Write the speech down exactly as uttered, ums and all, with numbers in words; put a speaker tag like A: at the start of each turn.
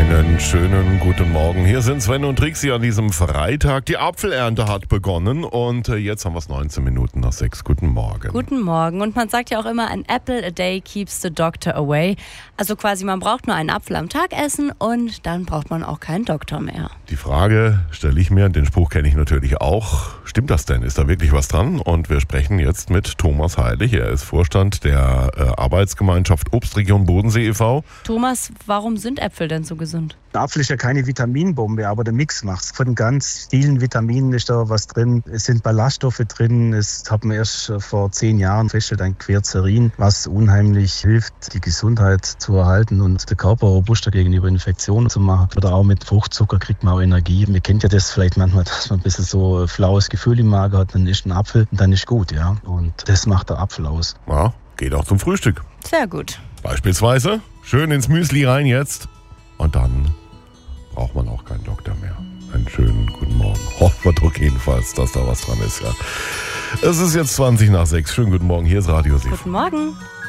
A: Einen schönen guten Morgen. Hier sind Sven und Trixi an diesem Freitag. Die Apfelernte hat begonnen und jetzt haben wir es neunzehn Minuten nach sechs. Guten Morgen.
B: Guten Morgen. Und man sagt ja auch immer, an apple a day keeps the doctor away. Also quasi, man braucht nur einen Apfel am Tag essen und dann braucht man auch keinen Doktor mehr.
A: Die Frage stelle ich mir, den Spruch kenne ich natürlich auch. Stimmt das denn? Ist da wirklich was dran? Und wir sprechen jetzt mit Thomas Heilig. Er ist Vorstand der äh, Arbeitsgemeinschaft Obstregion Bodensee e V.
B: Thomas, warum sind Äpfel denn so gesund?
C: Der Apfel ist ja keine Vitaminbombe, aber der Mix macht's. Von ganz vielen Vitaminen ist da was drin. Es sind Ballaststoffe drin. Es hat man erst vor zehn Jahren festgestellt, ein Quercetin, was unheimlich hilft, die Gesundheit zu erhalten und den Körper robuster gegenüber Infektionen zu machen. Oder auch mit Fruchtzucker kriegt man auch Energie. Man kennt ja das vielleicht manchmal, dass man ein bisschen so ein flaues Gefühl im Magen hat. Dann isst ein Apfel und dann ist gut, ja. Und das macht der Apfel aus.
A: Ja, geht auch zum Frühstück.
B: Sehr gut.
A: Beispielsweise schön ins Müsli rein jetzt und dann braucht man auch keinen Doktor mehr. Einen schönen guten Morgen. Hoffen wir doch jedenfalls, dass da was dran ist. Ja. Es ist jetzt zwanzig nach sechs. Schönen guten Morgen. Hier ist Radio Sieg.
B: Guten Morgen.